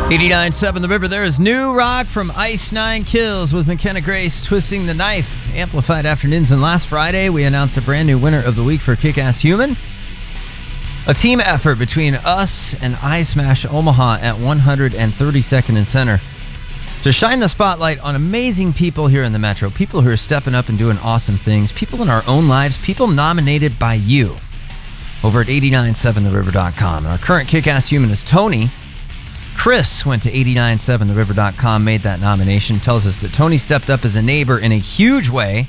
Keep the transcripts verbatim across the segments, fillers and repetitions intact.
eighty-nine point seven The River. There is new rock from Ice Nine Kills with McKenna Grace, Twisting the Knife. Amplified Afternoons. And last Friday, we announced a brand new winner of the week for Kick-Ass Human. A team effort between us and I Smash Omaha at one hundred thirty-second and Center to shine the spotlight on amazing people here in the Metro, people who are stepping up and doing awesome things, people in our own lives, people nominated by you over at eighty-nine point seven the river dot com. Our current Kick-Ass Human is Tony. Chris went to eighty-nine point seven the river dot com, made that nomination, tells us that Tony stepped up as a neighbor in a huge way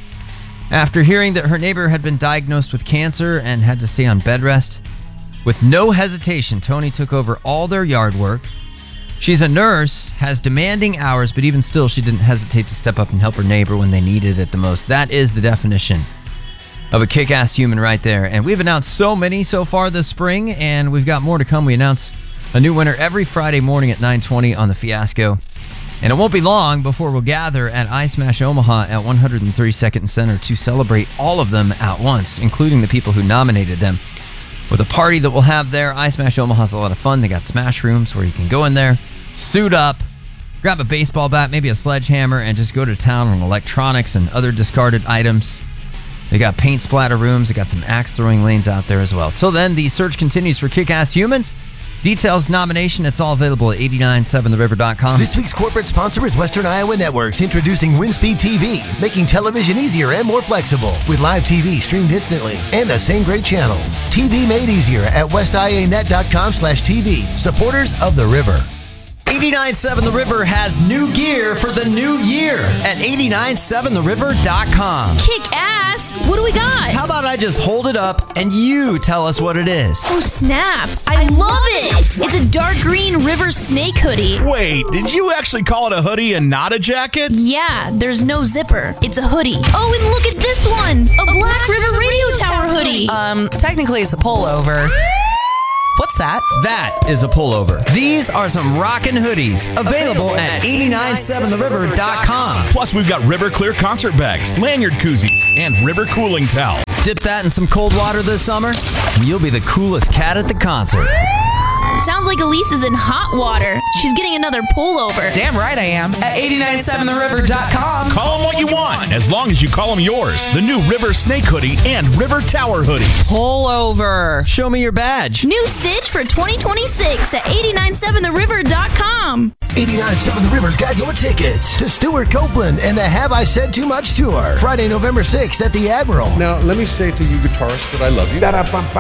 after hearing that her neighbor had been diagnosed with cancer and had to stay on bed rest. With no hesitation, Tony took over all their yard work. She's a nurse, has demanding hours, but even still, she didn't hesitate to step up and help her neighbor when they needed it the most. That is the definition of a kick-ass human right there. And we've announced so many so far this spring, and we've got more to come. We announce a new winner every Friday morning at nine twenty on The Fiasco. And it won't be long before we'll gather at I Smash Omaha at one hundred thirty-second and Center to celebrate all of them at once, including the people who nominated them, with a party that we'll have there. I Smash Omaha's a lot of fun. They got smash rooms where you can go in there, suit up, grab a baseball bat, maybe a sledgehammer, and just go to town on electronics and other discarded items. They got paint splatter rooms. They got some axe throwing lanes out there as well. Till then, the search continues for Kick-Ass Humans. Details, nomination, it's all available at eighty-nine point seven the river dot com. This week's corporate sponsor is Western Iowa Networks, introducing Windspeed T V, making television easier and more flexible. With live T V streamed instantly and the same great channels. T V made easier at west i a net dot com slash T V. Supporters of the river. eighty-nine point seven The River has new gear for the new year at eighty-nine point seven the river dot com. Kick ass! What do we got? How about I just hold it up and you tell us what it is? Oh, snap. I love it. It's a dark green river snake hoodie. Wait, did you actually call it a hoodie and not a jacket? Yeah, there's no zipper. It's a hoodie. Oh, and look at this one. A, a Black, Black River, River Radio Tower hoodie. Um, technically it's a pullover. What's that? That is a pullover. These are some rockin' hoodies available at eighty-nine point seven the river dot com. Plus, we've got River Clear concert bags, lanyard koozies, and River cooling towels. Dip that in some cold water this summer, and you'll be the coolest cat at the concert. Sounds like Elise is in hot water. She's getting another pullover. Damn right I am. At eighty-nine point seven the river dot com. Call them what you want, as long as you call them yours. The new River Snake hoodie and River Tower hoodie. Pullover. Show me your badge. New stitch for twenty twenty-six at eighty-nine point seven the river dot com. eighty-nine point seven The River's got your tickets to Stuart Copeland and the Have I Said Too Much tour. Friday, November sixth at the Admiral. Now, let me say to you guitarists that I love you.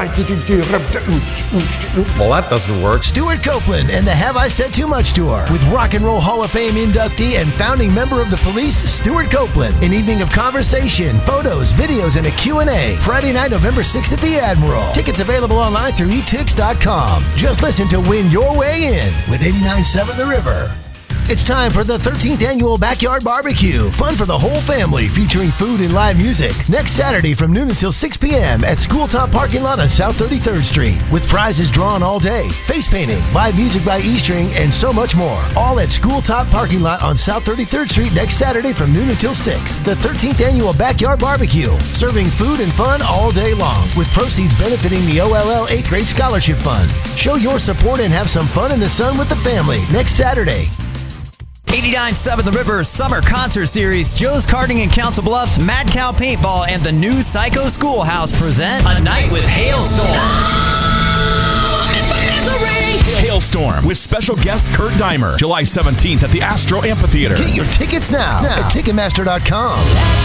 Well, that doesn't work. Stuart Copeland and the Have I Said Too Much tour with Rock and Roll Hall of Fame inductee and founding member of the Police, Stuart Copeland. An evening of conversation, photos, videos, and a Q and A. Friday night, November sixth at the Admiral. Tickets available online through e tix dot com. Just listen to Win Your Way In with eighty-nine point seven The River. It's time for the thirteenth Annual Backyard Barbecue. Fun for the whole family, featuring food and live music. Next Saturday from noon until six p.m. at School Top Parking Lot on South thirty-third Street. With prizes drawn all day, face painting, live music by E-String, and so much more. All at School Top Parking Lot on South thirty-third Street next Saturday from noon until six. The thirteenth Annual Backyard Barbecue. Serving food and fun all day long, with proceeds benefiting the O L L eighth Grade Scholarship Fund. Show your support and have some fun in the sun with the family next Saturday. eighty-nine point seven The River Summer Concert Series, Joe's Karting in Council Bluffs, Mad Cow Paintball, and the new Psycho Schoolhouse present A Night with Hailstorm. Oh, it's the misery! Hailstorm with special guest Kurt Deimer, July seventeenth at the Astro Amphitheater. Get your tickets now, now. at ticketmaster dot com.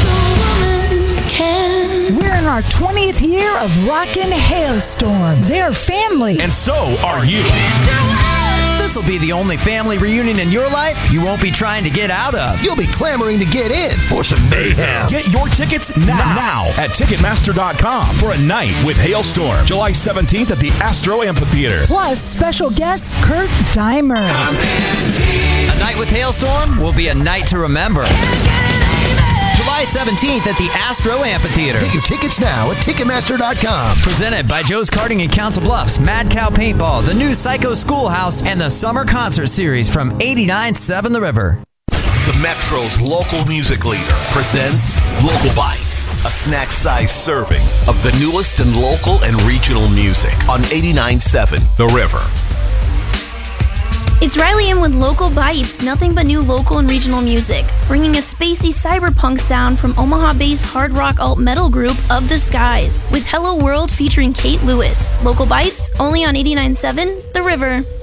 We're in our twentieth year of Rockin' Hailstorm. They're family. And so are you. This will be the only family reunion in your life you won't be trying to get out of. You'll be clamoring to get in for some mayhem. Get your tickets now, now at ticketmaster dot com for A Night with Hailstorm, July seventeenth at the Astro Amphitheater. Plus, special guest Kurt Deimer. A Night with Hailstorm will be a night to remember. July seventeenth at the Astro Amphitheater. Get your tickets now at ticketmaster dot com. Presented by Joe's Karting in Council Bluffs, Mad Cow Paintball, the new Psycho Schoolhouse, and the Summer Concert Series from eighty-nine point seven The River. The Metro's local music leader presents Local Bites, a snack-sized serving of the newest in local and regional music on eighty-nine point seven The River. It's It's Riley M with Local Bites, nothing but new local and regional music, bringing a spacey cyberpunk sound from Omaha-based hard rock alt metal group Of the Skies, with Hello World featuring Kate Lewis. Local Bites, only on eighty-nine point seven The River.